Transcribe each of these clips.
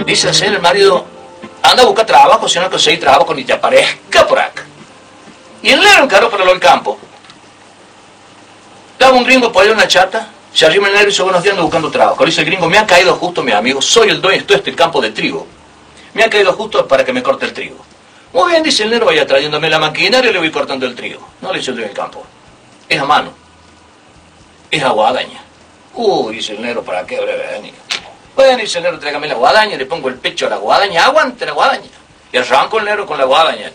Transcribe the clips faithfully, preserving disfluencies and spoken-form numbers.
Dice el señor el marido, anda a buscar trabajo, si no conseguís trabajo ni te aparezca por acá. Y el negro encaró para lo del campo. Daba un gringo por allá una chata, se arrima el negro y dice, buenos días, ando buscando trabajo. Le dice el gringo, me ha caído justo, mi amigo, soy el dueño de todo este campo de trigo. Me ha caído justo para que me corte el trigo. Muy bien, dice el negro, vaya trayéndome la maquinaria y le voy cortando el trigo. No, le dice el dueño del campo, es a mano, es a guadaña. Uy, dice el negro, ¿para qué habrá venido? Bueno, dice el negro, tráigame la guadaña, le pongo el pecho a la guadaña, aguante la guadaña. Y arranco el negro con la guadaña.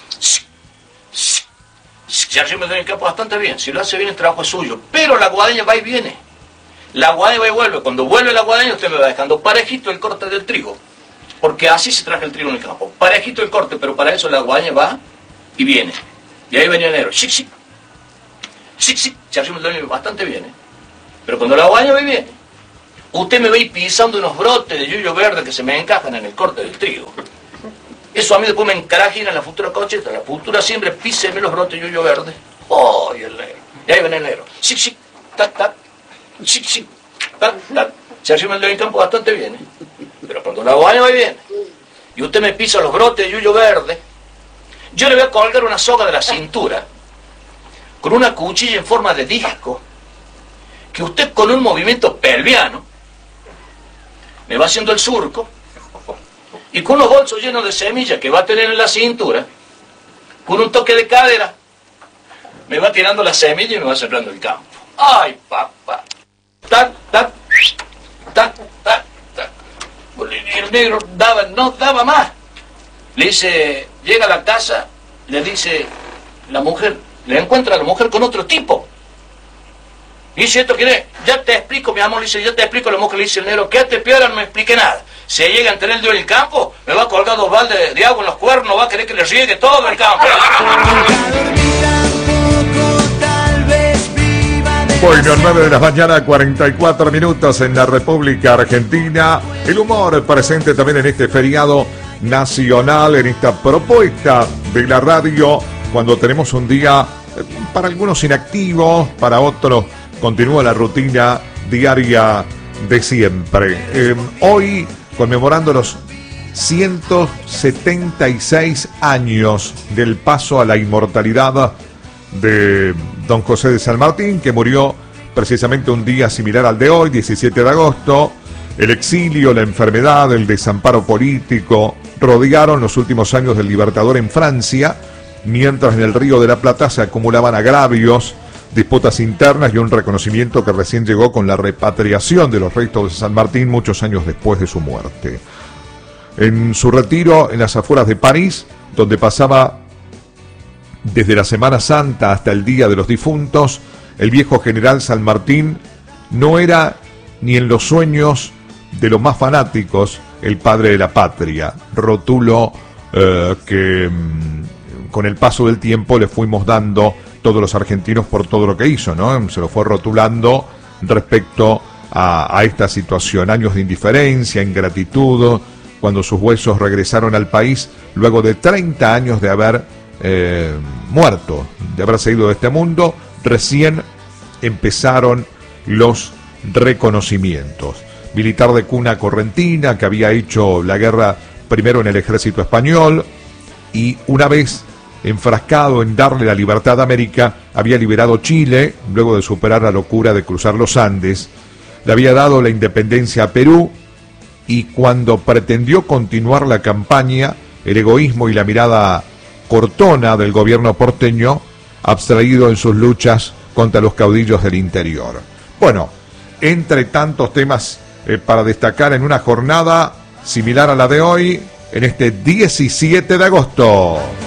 Se arrima en el campo bastante bien, si lo hace bien el trabajo es suyo, pero la guadaña va y viene. La guadaña va y vuelve, cuando vuelve la guadaña usted me va dejando parejito el corte del trigo, porque así se traje el trigo en el campo, parejito el corte, pero para eso la guadaña va y viene. Y ahí venía el negro, sí, sí, sí, sí, se arrima el negro bastante bien, ¿eh? Pero cuando la guadaña va y viene, usted me va a ir pisando unos brotes de yuyo verde que se me encajan en el corte del trigo. Eso a mí después me encarajina en la futura cocheta, la futura siempre píseme los brotes de yuyo verde. ¡Oh! Y el negro. Y ahí viene el negro. Sí, sí, tac, tac. Sí, sí, tac, tac. Se arrima el del campo bastante bien, ¿eh? Pero cuando la guadaña va y viene, y usted me pisa los brotes de yuyo verde, yo le voy a colgar una soga de la cintura, con una cuchilla en forma de disco, que usted con un movimiento pelviano me va haciendo el surco, y con unos bolsos llenos de semillas que va a tener en la cintura, con un toque de cadera, me va tirando la semilla y me va sembrando el campo. ¡Ay, papá! Tac, tac, tac, tac, tac. El negro daba, no daba más. Le dice, llega a la casa, le dice la mujer, le encuentra a la mujer con otro tipo. Y dice, ¿esto quién es? Ya te explico, mi amor, le dice, ya te explico. La mujer le dice el negro, quédate piola, no me explique nada. Se llega a tener el el campo, me va a colgar dos baldes de agua en los cuernos, va a querer que le riegue todo el campo. Bueno, nueve de la mañana, cuarenta y cuatro minutos en la República Argentina. El humor presente también en este feriado nacional, en esta propuesta de la radio, cuando tenemos un día, para algunos inactivos, para otros continúa la rutina diaria de siempre. Eh, hoy, conmemorando los ciento setenta y seis años del paso a la inmortalidad de don José de San Martín, que murió precisamente un día similar al de hoy, diecisiete de agosto. El exilio, la enfermedad, el desamparo político rodearon los últimos años del Libertador en Francia, mientras en el Río de la Plata se acumulaban agravios, disputas internas y un reconocimiento que recién llegó con la repatriación de los restos de San Martín muchos años después de su muerte. En su retiro en las afueras de París, donde pasaba desde la Semana Santa hasta el Día de los Difuntos, el viejo general San Martín no era ni en los sueños de los más fanáticos el padre de la patria, rótulo eh, que mmm, con el paso del tiempo le fuimos dando todos los argentinos por todo lo que hizo, ¿no? Se lo fue rotulando respecto a, a esta situación, años de indiferencia, ingratitud, cuando sus huesos regresaron al país luego de treinta años de haber eh, muerto, de haberse ido de este mundo. Recién empezaron los reconocimientos. Militar de cuna correntina, que había hecho la guerra primero en el ejército español, y una vez enfrascado en darle la libertad a América, había liberado Chile, luego de superar la locura de cruzar los Andes, le había dado la independencia a Perú, y cuando pretendió continuar la campaña, el egoísmo y la mirada cortona del gobierno porteño, abstraído en sus luchas contra los caudillos del interior. Bueno, entre tantos temas eh, para destacar en una jornada similar a la de hoy, en este diecisiete de agosto.